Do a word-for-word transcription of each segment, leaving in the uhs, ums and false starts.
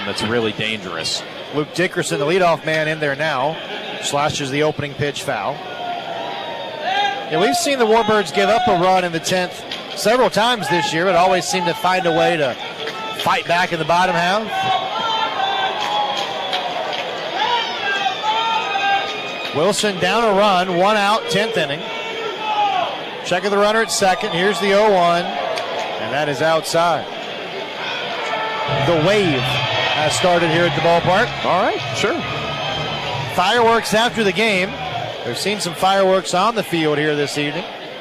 that's really dangerous. Luke Dickerson, the leadoff man, in there now. Slashes the opening pitch foul. Yeah, we've seen the Warbirds give up a run in the tenth several times this year, but always seem to find a way to fight back in the bottom half. Wilson down a run, one out, tenth inning. Checking the runner at second. Here's the oh one, and that is outside. The wave has started here at the ballpark. All right, sure. Fireworks after the game. We've seen some fireworks on the field here this evening.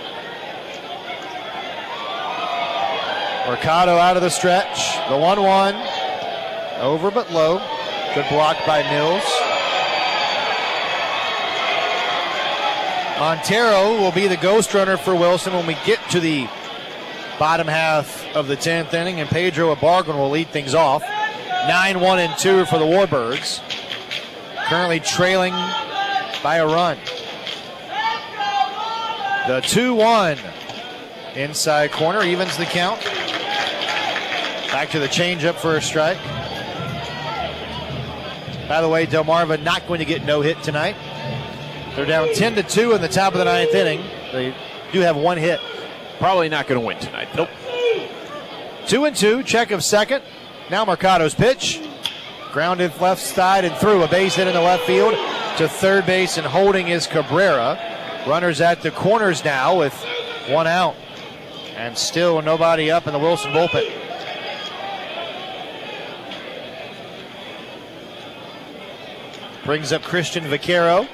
Mercado out of the stretch. The one one. Over but low. Good block by Mills. Montero will be the ghost runner for Wilson when we get to the bottom half of the tenth inning, and Pedro Ibargüen will lead things off. nine one and two for the Warbirds. Currently trailing by a run. The two one. Inside corner evens the count. Back to the changeup for a strike. By the way, Delmarva not going to get no hit tonight. They're down ten to two in the top of the ninth inning. They do have one hit. Probably not going to win tonight. Nope. Two and two. Check of second. Now Mercado's pitch. Grounded left side and through. A base hit in the left field to third base, and holding is Cabrera. Runners at the corners now with one out. And still nobody up in the Wilson bullpen. Brings up Christian Vaquero.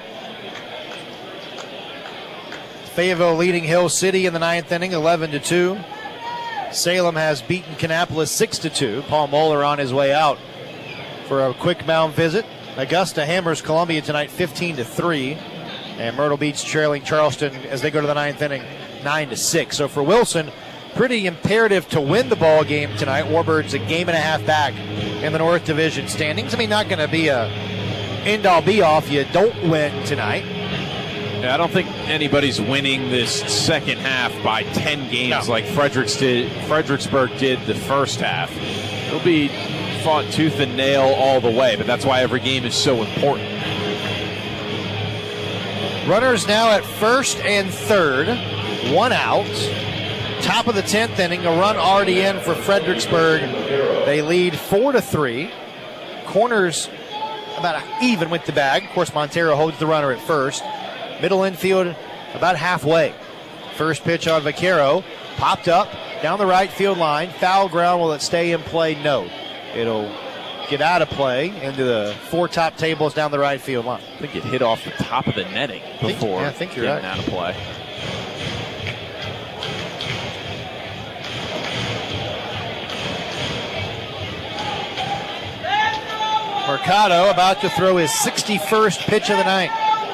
Fayetteville leading Hill City in the ninth inning, eleven to two. Salem has beaten Kannapolis six to two. Paul Moeller on his way out for a quick mound visit. Augusta hammers Columbia tonight fifteen to three. And Myrtle Beach trailing Charleston as they go to the ninth inning, nine to six. So for Wilson, pretty imperative to win the ball game tonight. Warbirds a game and a half back in the North Division standings. I mean, not going to be a end-all be-off. You don't win tonight. Yeah, I don't think anybody's winning this second half by ten games no. like Fredericks did, Fredericksburg did the first half. It'll be fought tooth and nail all the way, but that's why every game is so important. Runners now at first and third, one out. Top of the tenth inning, a run already in for Fredericksburg. They lead four to three. Corners about even with the bag. Of course, Montero holds the runner at first. Middle infield about halfway. First pitch on Vaquero. Popped up down the right field line. Foul ground. Will it stay in play? No. It'll get out of play into the four top tables down the right field line. I think it hit off the top of the netting before I think, yeah, I think you're getting right. out of play. Mercado about to throw his sixty-first pitch of the night.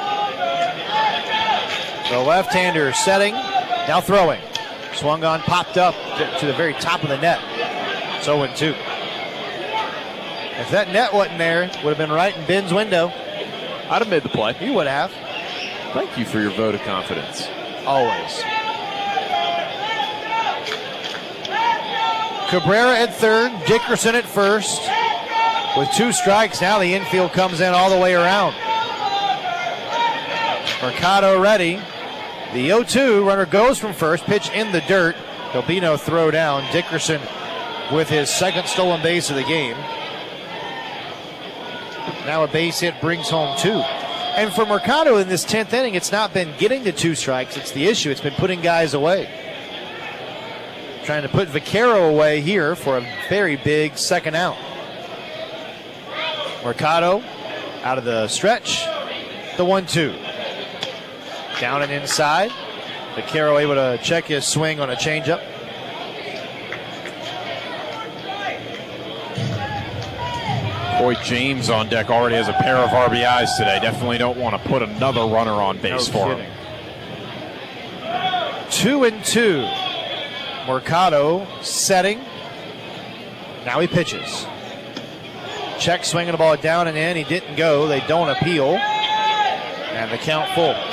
The left-hander setting, now throwing. Swung on, popped up to the very top of the net. It's oh and two. If that net wasn't there, it would have been right in Ben's window. I'd have made the play. You would have. Thank you for your vote of confidence. Always. Cabrera at third, Dickerson at first. With two strikes, now the infield comes in all the way around. Mercado ready. The oh two, runner goes from first, pitch in the dirt. There'll be no throw down. Dickerson with his second stolen base of the game. Now a base hit brings home two. And for Mercado in this tenth inning, it's not been getting the two strikes. It's the issue. It's been putting guys away. Trying to put Vaquero away here for a very big second out. Mercado out of the stretch. The one two. Down and inside. Vaquero able to check his swing on a changeup. Boy, James on deck already has a pair of R B Is today. Definitely don't want to put another runner on base no for kidding. him. Two and two. Mercado setting. Now he pitches. Check swinging the ball down and in. He didn't go. They don't appeal. And the count full.